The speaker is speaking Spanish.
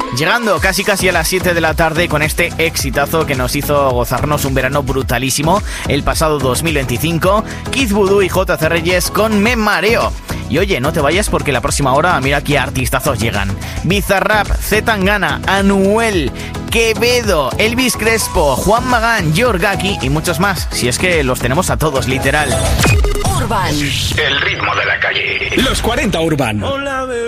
Llegando casi a las 7 de la tarde con este exitazo que nos hizo gozarnos un verano brutalísimo el pasado 2025, Kid Voodoo y JC Reyes con Me Mareo. Y oye, no te vayas porque la próxima hora mira qué artistazos llegan. Bizarrap, Z Tangana, Anuel, Quevedo, Elvis Crespo, Juan Magán, Yorgaki y muchos más, si es que los tenemos a todos, literal. Urban. El ritmo de la calle. Los 40 Urban. Hola, bebé.